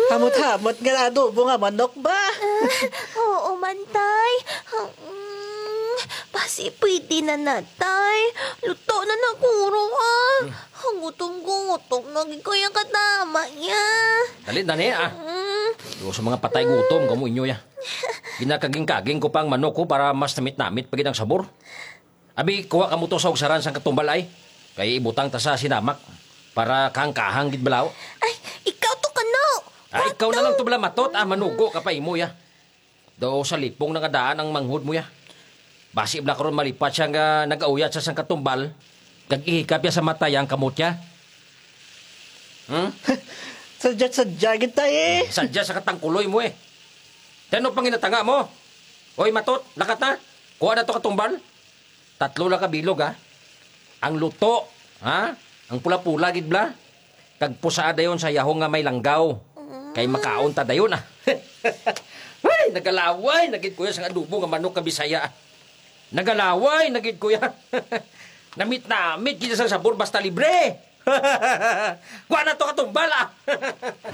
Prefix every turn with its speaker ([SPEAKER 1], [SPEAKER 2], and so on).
[SPEAKER 1] Hamot-hamot nga na adobo nga manok ba?
[SPEAKER 2] Oo man, tay. Basi pwede na na, tay. Luto na nakuro Ang gutom-gutom, naging ko yung katama niya.
[SPEAKER 3] Dali, Yo, sa mga patay gutom, kamo inyo ya. Ginakaging-kaging ko pang manok ko para mas namit-namit pagid ang sabor. Abi, kuha ka mo to sa ugsaran sang katumbal ay. Kaya ibutang ta sa sinamak para kahang-kahang gid balaw.
[SPEAKER 2] Ay, ikaw to kano.
[SPEAKER 3] Ay, ikaw na lang to bala matot, manugo ka pa imo ya. Do sa lipong nga daan ang manghud mo ya. Basi bla karon malipat siya nga nag-auyat sa sang katumbal. Kag-ihikap ya sa matayang kamot ya.
[SPEAKER 1] Sadya-sadya kita eh.
[SPEAKER 3] Sadya sa katangkuloy mo eh. Tano pang inatanga mo? Hoy matot, lakat na. Kuha na to katumbal. 3 lang kabilog ha. Ang luto, ha? Ang pula-pula gid bla. Kag pusada yon sa yahong nga may langgaw. Kay makaon ta dayon ah. Ay, nagalaway, nagid kuya sa adobo nga manok ka Bisaya. Nagalaway, nagid kuya. Namit-namit kita sa sabor basta libre. Kuha na to katumbal ah.